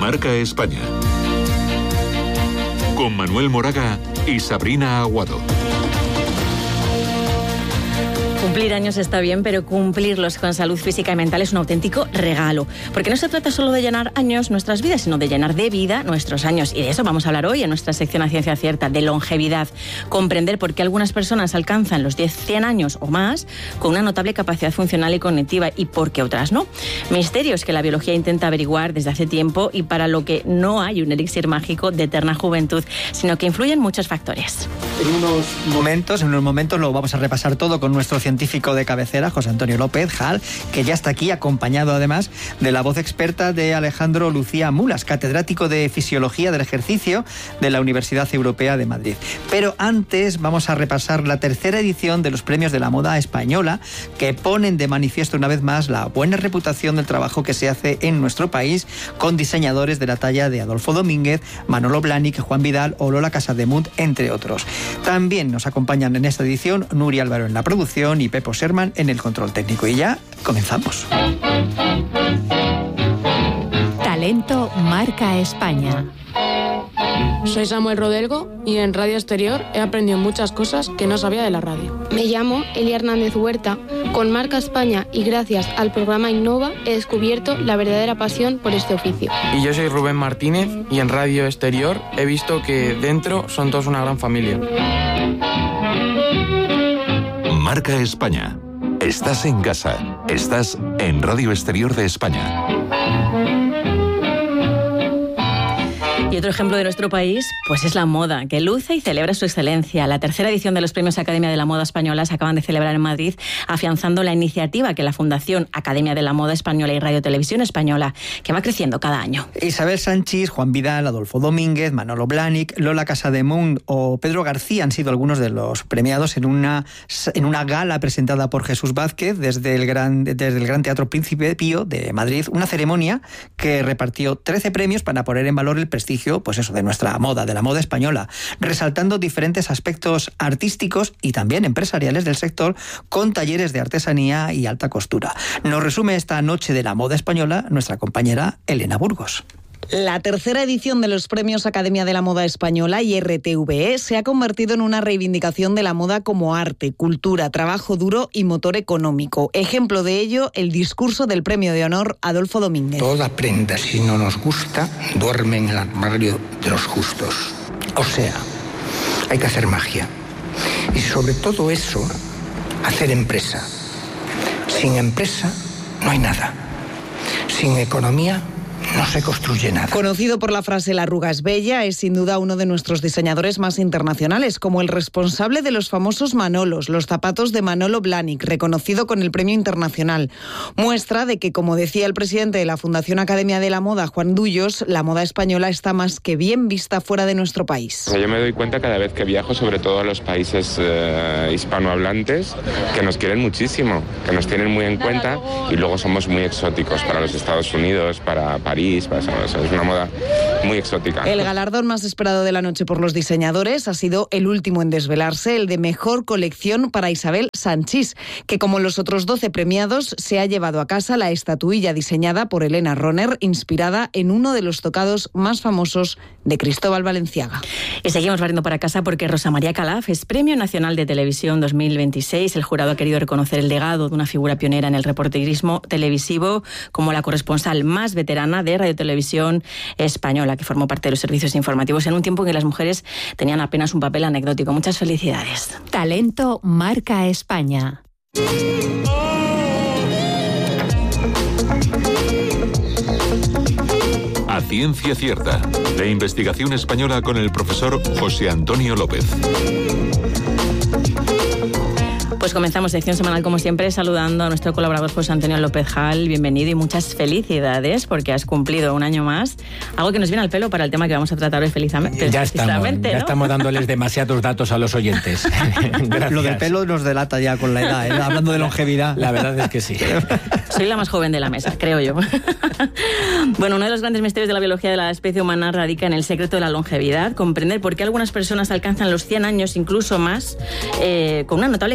Marca España. Con Manuel Moraga y Sabrina Aguado. Cumplir años está bien, pero cumplirlos con salud física y mental es un auténtico regalo. Porque no se trata solo de llenar años nuestras vidas, sino de llenar de vida nuestros años. Y de eso vamos a hablar hoy en nuestra sección A Ciencia Cierta, de longevidad. Comprender por qué algunas personas alcanzan los 100 años o más con una notable capacidad funcional y cognitiva y por qué otras no. Misterios que la biología intenta averiguar desde hace tiempo y para lo que no hay un elixir mágico de eterna juventud, sino que influyen muchos factores. En unos momentos lo vamos a repasar todo con nuestro científico de cabecera, José Antonio López Jal, que ya está aquí, acompañado además de la voz experta de Alejandro Lucía Mulas, catedrático de Fisiología del Ejercicio de la Universidad Europea de Madrid. Pero antes vamos a repasar la tercera edición de los Premios de la Moda Española, que ponen de manifiesto una vez más la buena reputación del trabajo que se hace en nuestro país con diseñadores de la talla de Adolfo Domínguez, Manolo Blahnik, Juan Vidal o Lola Casademunt, entre otros. También nos acompañan en esta edición Nuria Álvaro en la producción y Pepo Sherman en el control técnico. Y ya comenzamos. Talento Marca España. Soy Samuel Rodelgo y en Radio Exterior he aprendido muchas cosas que no sabía de la radio. Me llamo Elia Hernández Huerta. Con Marca España y gracias al programa Innova he descubierto la verdadera pasión por este oficio. Y yo soy Rubén Martínez y en Radio Exterior he visto que dentro son todos una gran familia. Marca España. Estás en casa. Estás en Radio Exterior de España. Y otro ejemplo de nuestro país, pues es la moda, que luce y celebra su excelencia. La tercera edición de los Premios Academia de la Moda Española se acaban de celebrar en Madrid, afianzando la iniciativa que la Fundación Academia de la Moda Española y Radio Televisión Española, que va creciendo cada año. Isabel Sanchis, Juan Vidal, Adolfo Domínguez, Manolo Blahnik, Lola Casademunt o Pedro García han sido algunos de los premiados en una gala presentada por Jesús Vázquez desde el Gran Teatro Príncipe Pío de Madrid, una ceremonia que repartió 13 premios para poner en valor el prestigio, pues eso, de nuestra moda, de la moda española, resaltando diferentes aspectos artísticos y también empresariales del sector con talleres de artesanía y alta costura. Nos resume esta noche de la moda española nuestra compañera Elena Burgos. La tercera edición de los Premios Academia de la Moda Española y RTVE se ha convertido en una reivindicación de la moda como arte, cultura, trabajo duro y motor económico. Ejemplo de ello, el discurso del Premio de Honor Adolfo Domínguez. Toda prenda, si no nos gusta, duerme en el armario de los justos. O sea, hay que hacer magia. Y sobre todo eso, hacer empresa. Sin empresa no hay nada. Sin economía no se construye nada. Conocido por la frase "la arruga es bella", es sin duda uno de nuestros diseñadores más internacionales, como el responsable de los famosos Manolos, los zapatos de Manolo Blahnik, reconocido con el Premio Internacional. Muestra de que, como decía el presidente de la Fundación Academia de la Moda, Juan Dullos, la moda española está más que bien vista fuera de nuestro país. Yo me doy cuenta cada vez que viajo, sobre todo a los países hispanohablantes, que nos quieren muchísimo, que nos tienen muy en cuenta y luego somos muy exóticos para los Estados Unidos, para París. Es una moda muy exótica. El galardón más esperado de la noche por los diseñadores ha sido el último en desvelarse, el de mejor colección para Isabel Sanchis, que como los otros 12 premiados se ha llevado a casa la estatuilla diseñada por Elena Roner, inspirada en uno de los tocados más famosos de Cristóbal Valenciaga. Y seguimos barriendo para casa porque Rosa María Calaf es Premio Nacional de Televisión 2026. El jurado ha querido reconocer el legado de una figura pionera en el reporterismo televisivo como la corresponsal más veterana de Radio Televisión Española, que formó parte de los servicios informativos en un tiempo en que las mujeres tenían apenas un papel anecdótico. Muchas felicidades. Talento Marca España. A Ciencia Cierta, de investigación española con el profesor José Antonio López. Pues comenzamos sección semanal como siempre saludando a nuestro colaborador José Antonio López Jal. Bienvenido y muchas felicidades porque has cumplido un año más. Algo que nos viene al pelo para el tema que vamos a tratar hoy felizmente. Ya estamos dándoles demasiados datos a los oyentes. Lo del pelo nos delata ya con la edad, ¿eh? Hablando de longevidad. La verdad es que sí. Soy la más joven de la mesa, creo yo. Bueno, uno de los grandes misterios de la biología de la especie humana radica en el secreto de la longevidad, comprender por qué algunas personas alcanzan los 100 años, incluso más, con una notable capacidad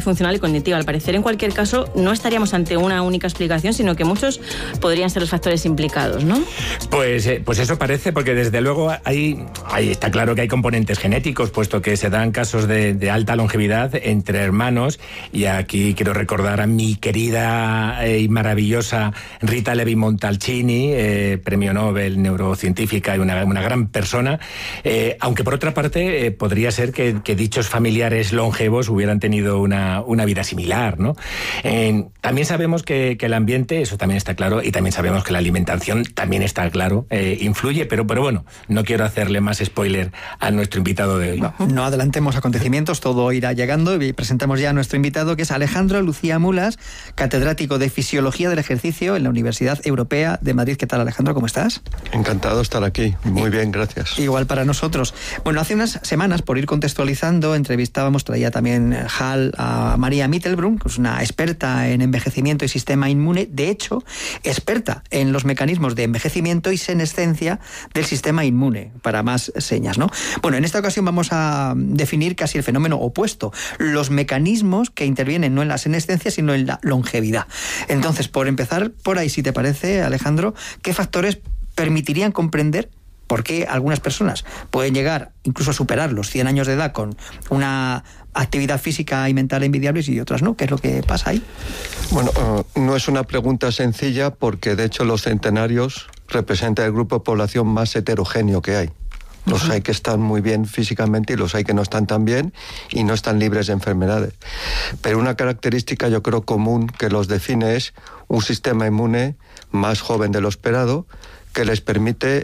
funcional y cognitiva. Al parecer, en cualquier caso, no estaríamos ante una única explicación, sino que muchos podrían ser los factores implicados, ¿no? Pues eso parece, porque desde luego ahí está claro que hay componentes genéticos, puesto que se dan casos de alta longevidad entre hermanos, y aquí quiero recordar a mi querida y maravillosa Rita Levi-Montalcini, premio Nobel, neurocientífica y una gran persona, aunque por otra parte podría ser que dichos familiares longevos hubieran tenido una vida similar, ¿no? También sabemos que el ambiente, eso también está claro, y también sabemos que la alimentación también está claro, influye, pero bueno, no quiero hacerle más spoiler a nuestro invitado de hoy. No adelantemos acontecimientos, todo irá llegando, y presentamos ya a nuestro invitado, que es Alejandro Lucía Mulas, catedrático de Fisiología del Ejercicio en la Universidad Europea de Madrid. ¿Qué tal, Alejandro? ¿Cómo estás? Encantado de estar aquí. Muy bien, gracias. Igual para nosotros. Bueno, hace unas semanas, por ir contextualizando, traía también Hal a María Mittelbrunn, que es una experta en envejecimiento y sistema inmune, de hecho, experta en los mecanismos de envejecimiento y senescencia del sistema inmune, para más señas, ¿no? Bueno, en esta ocasión vamos a definir casi el fenómeno opuesto, los mecanismos que intervienen no en la senescencia, sino en la longevidad. Entonces, por empezar por ahí, si te parece, Alejandro, ¿qué factores permitirían comprender por qué algunas personas pueden llegar incluso a superar los 100 años de edad con una actividad física y mental envidiables y otras no? ¿Qué es lo que pasa ahí? Bueno, no es una pregunta sencilla, porque de hecho los centenarios representan el grupo de población más heterogéneo que hay. Los hay que están muy bien físicamente y los hay que no están tan bien y no están libres de enfermedades. Pero una característica, yo creo, común que los define es un sistema inmune más joven de lo esperado, que les permite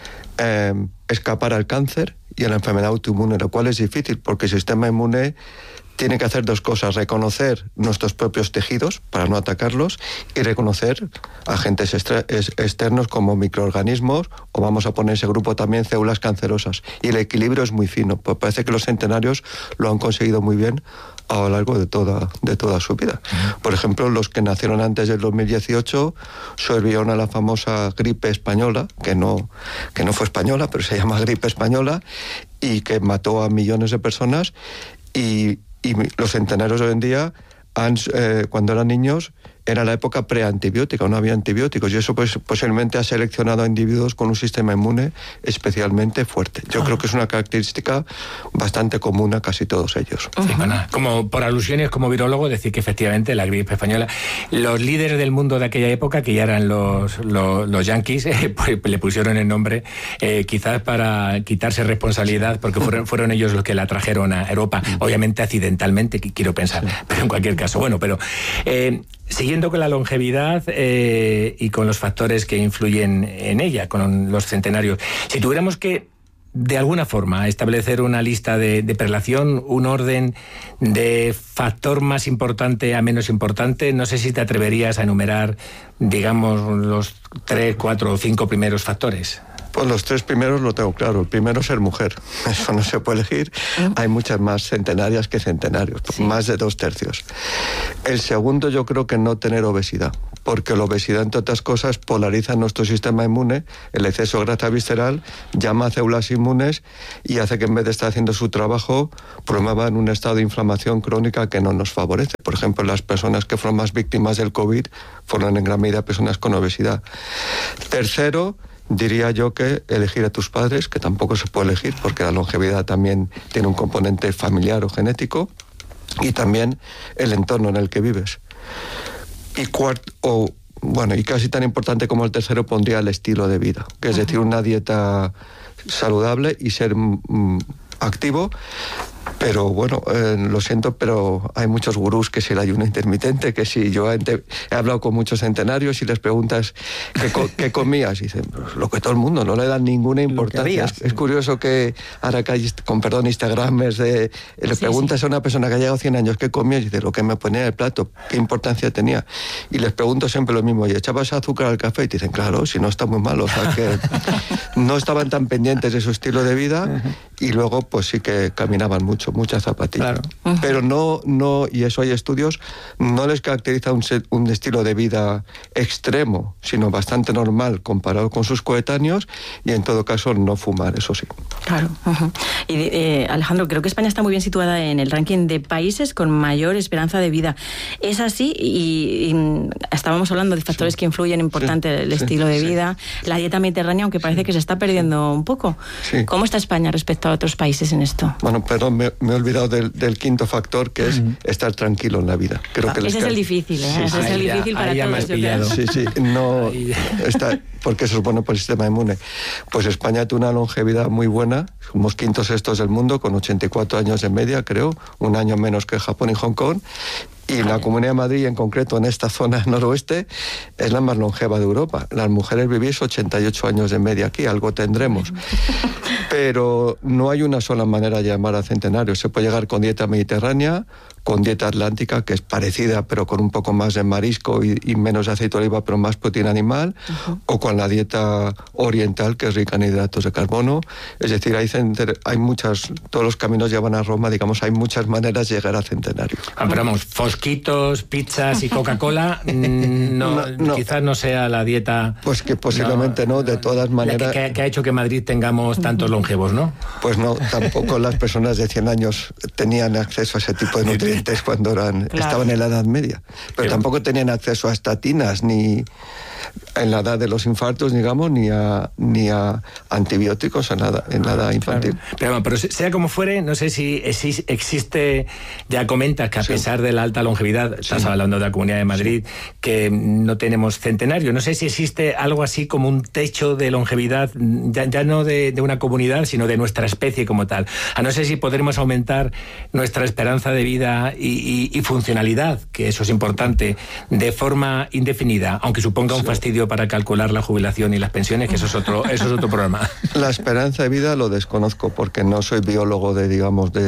escapar al cáncer y a la enfermedad autoinmune, lo cual es difícil, porque el sistema inmune tiene que hacer dos cosas: reconocer nuestros propios tejidos para no atacarlos y reconocer agentes externos como microorganismos, o vamos a poner ese grupo también células cancerosas. Y el equilibrio es muy fino, pues parece que los centenarios lo han conseguido muy bien a lo largo de toda su vida. Por ejemplo, los que nacieron antes del 2018 sobrevivieron a la famosa gripe española, que no fue española, pero se llama gripe española, y que mató a millones de personas. Y los centenarios hoy en día, cuando eran niños, era la época preantibiótica, no había antibióticos, y eso pues posiblemente ha seleccionado a individuos con un sistema inmune especialmente fuerte. Yo creo que es una característica bastante común a casi todos ellos. Sí, como por alusiones, como virólogo, decir que efectivamente la gripe española, los líderes del mundo de aquella época, que ya eran los yanquis, pues le pusieron el nombre quizás para quitarse responsabilidad, porque fueron ellos los que la trajeron a Europa, obviamente accidentalmente, quiero pensar, pero en cualquier caso, bueno, pero siguiendo con la longevidad y con los factores que influyen en ella, con los centenarios, si tuviéramos que, de alguna forma, establecer una lista de prelación, un orden de factor más importante a menos importante, no sé si te atreverías a enumerar, digamos, los 3, 4 o 5 primeros factores. Pues los 3 primeros lo tengo claro. El primero es ser mujer. Eso no se puede elegir. Hay muchas más centenarias que centenarios, más de 2/3. El segundo, yo creo que no tener obesidad, porque la obesidad, entre otras cosas, polariza nuestro sistema inmune. El exceso de grasa visceral llama a células inmunes y hace que, en vez de estar haciendo su trabajo, promuevan un estado de inflamación crónica que no nos favorece. Por ejemplo, las personas que fueron más víctimas del COVID fueron en gran medida personas con obesidad. Tercero, diría yo que elegir a tus padres, que tampoco se puede elegir, porque la longevidad también tiene un componente familiar o genético, y también el entorno en el que vives. Y cuarto, y casi tan importante como el tercero, pondría el estilo de vida, que es decir, una dieta saludable y ser activo. Pero bueno, lo siento, pero hay muchos gurús que si el ayuno intermitente, que si yo he hablado con muchos centenarios y les preguntas ¿qué comías? Y dicen, pues, lo que todo el mundo, no le dan ninguna importancia. Es curioso que ahora que hay, con perdón, Instagramers, le preguntas a una persona que ha llegado 100 años ¿qué comías? Y dice, lo que me ponía en el plato, ¿qué importancia tenía? Y les pregunto siempre lo mismo, ¿y echabas azúcar al café? Y te dicen, claro, si no está muy malo. O sea que no estaban tan pendientes de su estilo de vida y luego pues sí que caminaban mucho, muchas zapatillas. Claro. Pero no, y eso hay estudios, no les caracteriza un estilo de vida extremo, sino bastante normal comparado con sus coetáneos, y en todo caso no fumar, eso sí. Claro. Y Alejandro, creo que España está muy bien situada en el ranking de países con mayor esperanza de vida. ¿Es así? Y estábamos hablando de factores que influyen importante el estilo de vida, la dieta mediterránea, aunque parece que se está perdiendo un poco. Sí. ¿Cómo está España respecto a otros países en esto? Bueno, perdón, me he olvidado del quinto factor, que es estar tranquilo en la vida. Creo que ese es el difícil, ¿eh? Ese es el difícil para todos. Sí, no está, porque se supone por el sistema inmune. Pues España tiene una longevidad muy buena, somos quintos sextos del mundo, con 84 años de media, creo, un año menos que Japón y Hong Kong. Y la Comunidad de Madrid, en concreto en esta zona noroeste, es la más longeva de Europa. Las mujeres vivís 88 años de media aquí, algo tendremos. Pero no hay una sola manera de llamar a centenario. Se puede llegar con dieta mediterránea, con dieta atlántica, que es parecida, pero con un poco más de marisco y menos de aceite de oliva, pero más proteína animal, o con la dieta oriental, que es rica en hidratos de carbono. Es decir, hay muchas, todos los caminos llevan a Roma, digamos, hay muchas maneras de llegar al centenario. Pero vamos, fosquitos, pizzas y Coca-Cola, no, quizás no sea la dieta... Pues que posiblemente no, de todas maneras... Que ha hecho que Madrid tengamos tantos longevos, ¿no? Pues no, tampoco las personas de 100 años tenían acceso a ese tipo de nutrientes cuando estaban en la Edad Media. Pero tampoco tenían acceso a estatinas, ni en la edad de los infartos, digamos, ni a antibióticos en la edad infantil. Claro. Pero sea como fuere, no sé si existe, ya comentas que a pesar de la alta longevidad, estás hablando de la Comunidad de Madrid, que no tenemos centenario, no sé si existe algo así como un techo de longevidad, ya no de una comunidad, sino de nuestra especie como tal. No sé si podremos aumentar nuestra esperanza de vida y funcionalidad, que eso es importante, de forma indefinida, aunque suponga un fastidio para calcular la jubilación y las pensiones, que eso es otro programa. La esperanza de vida lo desconozco, porque no soy biólogo de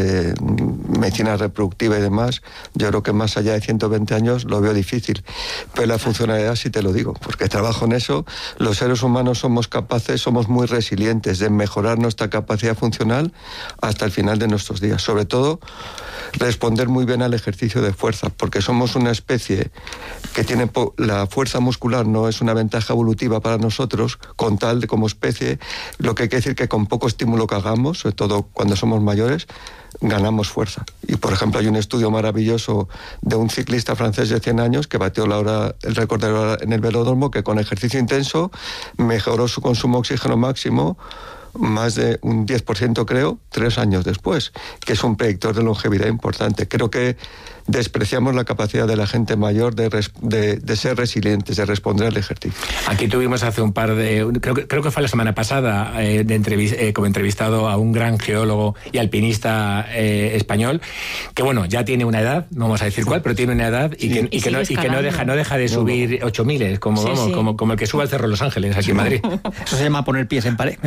medicina reproductiva y demás. Yo creo que más allá de 120 años lo veo difícil. Pero la funcionalidad sí te lo digo, porque trabajo en eso. Los seres humanos somos muy resilientes de mejorar nuestra capacidad funcional hasta el final de nuestros días. Sobre todo, responder muy bien al ejercicio de fuerza, porque somos una especie que tiene la fuerza muscular, no es una ventaja evolutiva para nosotros, con tal de como especie, lo que hay que decir que con poco estímulo que hagamos, sobre todo cuando somos mayores, ganamos fuerza. Y por ejemplo hay un estudio maravilloso de un ciclista francés de 100 años que batió el récord de la hora en el velódromo, que con ejercicio intenso mejoró su consumo de oxígeno máximo más de un 10%, creo, 3 años después, que es un predictor de longevidad importante. Creo que despreciamos la capacidad de la gente mayor de ser resilientes, de responder al ejercicio. Aquí tuvimos hace un par de... Creo que fue la semana pasada, como entrevistado a un gran geólogo y alpinista español, que bueno, ya tiene una edad, no vamos a decir cuál, pero tiene una edad y que no deja de subir 8000, como el que sube al Cerro de Los Ángeles, aquí en Madrid. Eso se llama poner pies en pared.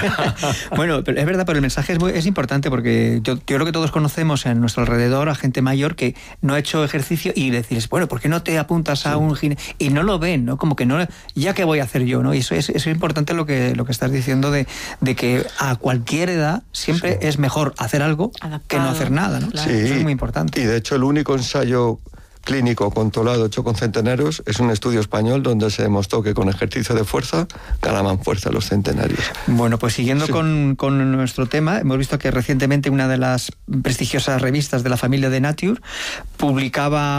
Bueno, pero es verdad, pero el mensaje es importante, porque yo creo que todos conocemos en nuestro alrededor a gente mayor que no ha hecho ejercicio y decirles, bueno, ¿por qué no te apuntas a un gimnasio? Y no lo ven, ¿no? Como que no, ya que voy a hacer yo, ¿no? Y eso es importante lo que estás diciendo de que a cualquier edad siempre es mejor hacer algo que no hacer nada, ¿no? Claro. Sí. Eso es muy importante. Y de hecho el único ensayo clínico controlado hecho con centenarios es un estudio español donde se demostró que con ejercicio de fuerza ganaban fuerza los centenarios. Bueno, pues siguiendo con nuestro tema, hemos visto que recientemente una de las prestigiosas revistas de la familia de Nature publicaba